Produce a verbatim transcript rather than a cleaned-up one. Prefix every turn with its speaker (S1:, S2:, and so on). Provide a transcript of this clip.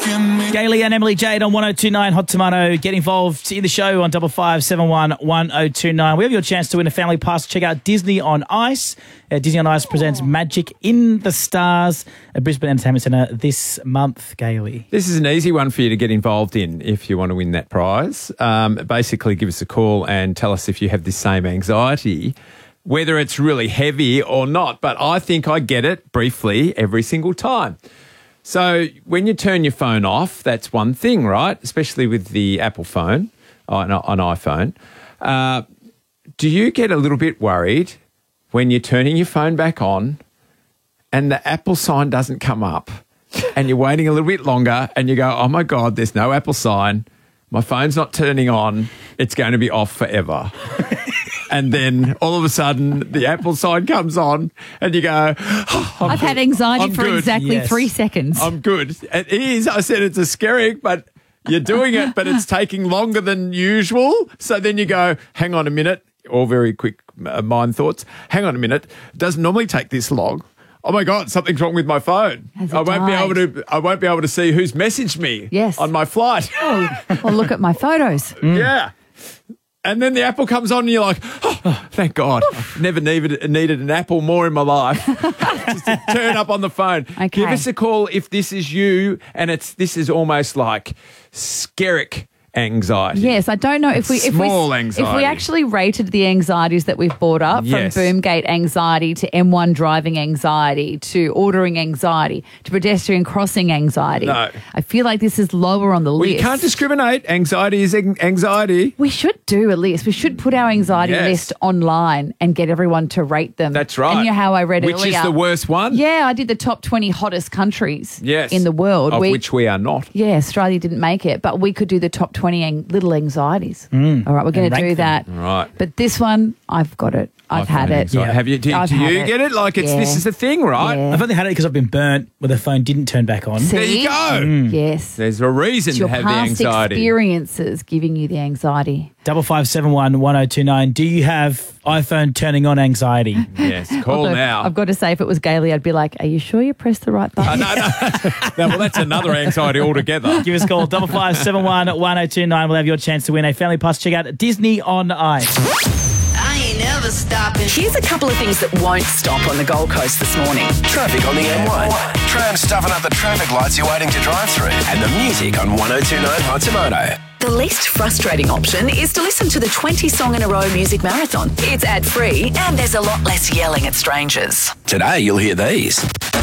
S1: Gailey and Emily Jade on one oh two nine Hot Tomato. Get involved in the show on double five seven one one oh two nine. We have your chance to win a family pass to check out Disney on Ice. Uh, Disney on Ice presents Magic in the Stars at Brisbane Entertainment Centre this month, Gailey.
S2: This is an easy one for you to get involved in if you want to win that prize. Um, basically, give us a call and tell us if you have this same anxiety, whether it's really heavy or not. But I think I get it briefly every single time. So when you turn your phone off, that's one thing, right? Especially with the Apple phone, on an iPhone. Uh, do you get a little bit worried when you're turning your phone back on and the Apple sign doesn't come up and you're waiting a little bit longer and you go, oh, my God, there's no Apple sign. My phone's not turning on. It's going to be off forever. And then all of a sudden the Apple sign comes on and you go, oh,
S3: I've
S2: good.
S3: had anxiety
S2: I'm
S3: for
S2: good.
S3: exactly
S1: Yes.
S3: three seconds.
S2: I'm good. It is. I said it's a scary, but you're doing it, but it's taking longer than usual. So then you go, hang on a minute, all very quick uh, mind thoughts. Hang on a minute. It doesn't normally take this long. Oh my God, something's wrong with my phone.
S3: Has it
S2: I won't
S3: died?
S2: be able to. I won't be able to see who's messaged me.
S3: Yes.
S2: On my flight.
S3: Oh, well, look at my photos.
S2: Yeah. And then the Apple comes on and you're like, oh, thank God. I've never needed, needed an Apple more in my life. Just to turn up on the phone.
S3: Okay.
S2: Give us a call if this is you and it's this is almost like scaric anxiety.
S3: Yes, I don't know if we if
S2: Small
S3: we,
S2: anxiety.
S3: if we actually rated the anxieties that we've brought up,
S2: Yes.
S3: from Boomgate anxiety to M one driving anxiety to ordering anxiety to pedestrian crossing anxiety.
S2: No.
S3: I feel like this is lower on the
S2: Well,
S3: list.
S2: you can't discriminate. Anxiety is an- anxiety.
S3: We should do a list. We should put our anxiety
S2: Yes.
S3: list online and get everyone to rate them.
S2: That's right.
S3: And you know how I read
S2: Which
S3: earlier.
S2: is the worst one?
S3: Yeah, I did the top twenty hottest countries
S2: Yes.
S3: in the world.
S2: Of
S3: We-
S2: which we are not.
S3: Yeah, Australia didn't make it, but we could do the top twenty ang- little anxieties. All right, we're going
S1: And
S3: to do
S1: rank
S3: that.
S1: them.
S2: Right.
S3: But this one, I've got it. I've had it.
S2: Anxiety. Have you? Do,
S3: I've
S2: do
S3: had
S2: you
S3: it.
S2: get it? Like it's this
S3: Yeah.
S2: is the thing, right?
S3: Yeah.
S1: I've only had it because I've been burnt where the phone didn't turn back on.
S3: See?
S2: There you go.
S3: Yes.
S2: There's a reason
S3: It's
S2: to
S3: your
S2: have the
S3: past
S2: anxiety.
S3: experiences giving you the anxiety.
S1: Double five seven one one oh two nine. Do you have iPhone turning on anxiety?
S2: Yes, call
S3: Although,
S2: now.
S3: I've got to say, if it was Gailey, I'd be like, are you sure you pressed the right
S2: Uh,
S3: button?
S2: no, no. no, well, that's another anxiety altogether.
S1: Give us a call, double five seven one one oh two nine. We'll have your chance to win a family pass. Check out Disney on Ice.
S4: I ain't never stopping.
S5: Here's a couple of things that won't stop on the Gold Coast this morning.
S6: Traffic on the M one. Tram stuffing up the traffic lights you're waiting to drive through. And the music on one oh two nine Hot Tomato.
S5: The least frustrating option is to listen to the twenty song in a row music marathon. It's ad-free and there's a lot less yelling at strangers.
S6: Today you'll hear these.